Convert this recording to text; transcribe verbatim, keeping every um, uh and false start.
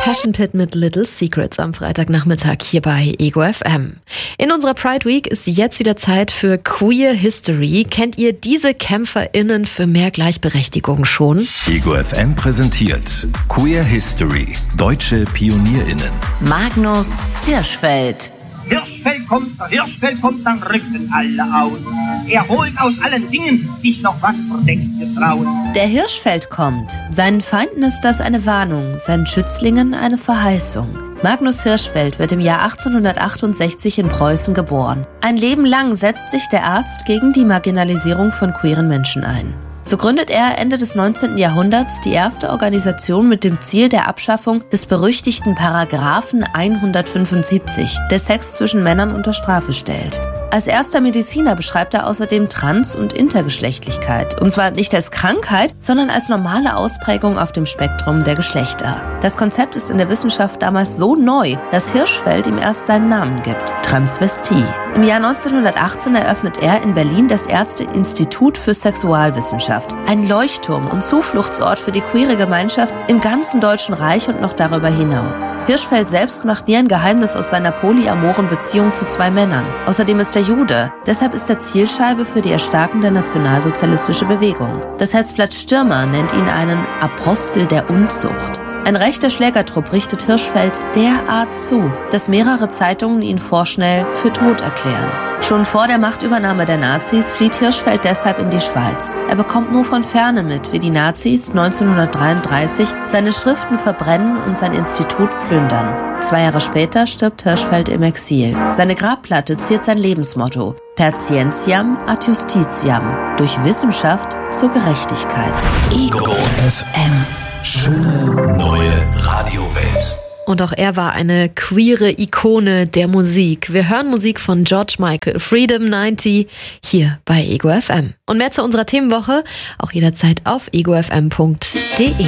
Passion Pit mit Little Secrets am Freitagnachmittag hier bei Ego F M. In unserer Pride Week ist jetzt wieder Zeit für Queer History. Kennt ihr diese KämpferInnen für mehr Gleichberechtigung schon? Ego F M präsentiert Queer History. Deutsche PionierInnen. Magnus Hirschfeld. Hirschfeld kommt, Hirschfeld kommt, dann rückten alle aus. Er holt aus allen Dingen sich noch was verdeckt getraut. Der Hirschfeld kommt. Seinen Feinden ist das eine Warnung, seinen Schützlingen eine Verheißung. Magnus Hirschfeld wird im Jahr achtzehnhundertachtundsechzig in Preußen geboren. Ein Leben lang setzt sich der Arzt gegen die Marginalisierung von queeren Menschen ein. So gründet er Ende des neunzehnten Jahrhunderts die erste Organisation mit dem Ziel der Abschaffung des berüchtigten Paragraphen hundertfünfundsiebzig, der Sex zwischen Männern unter Strafe stellt. Als erster Mediziner beschreibt er außerdem Trans- und Intergeschlechtlichkeit. Und zwar nicht als Krankheit, sondern als normale Ausprägung auf dem Spektrum der Geschlechter. Das Konzept ist in der Wissenschaft damals so neu, dass Hirschfeld ihm erst seinen Namen gibt: Transvestie. Im Jahr neunzehnhundertachtzehn eröffnet er in Berlin das erste Institut für Sexualwissenschaft. Ein Leuchtturm und Zufluchtsort für die queere Gemeinschaft im ganzen Deutschen Reich und noch darüber hinaus. Hirschfeld selbst macht nie ein Geheimnis aus seiner polyamoren Beziehung zu zwei Männern. Außerdem ist er Jude. Deshalb ist er Zielscheibe für die erstarkende nationalsozialistische Bewegung. Das Hetzblatt Stürmer nennt ihn einen Apostel der Unzucht. Ein rechter Schlägertrupp richtet Hirschfeld derart zu, dass mehrere Zeitungen ihn vorschnell für tot erklären. Schon vor der Machtübernahme der Nazis flieht Hirschfeld deshalb in die Schweiz. Er bekommt nur von Ferne mit, wie die Nazis neunzehnhundertdreiunddreißig seine Schriften verbrennen und sein Institut plündern. Zwei Jahre später stirbt Hirschfeld im Exil. Seine Grabplatte ziert sein Lebensmotto: Per scientiam ad justitiam, durch Wissenschaft zur Gerechtigkeit. Ego F M. Schöne neue Radiowelt. Und auch er war eine queere Ikone der Musik. Wir hören Musik von George Michael, Freedom neunzig, hier bei Ego F M. Und mehr zu unserer Themenwoche auch jederzeit auf ego f m punkt de.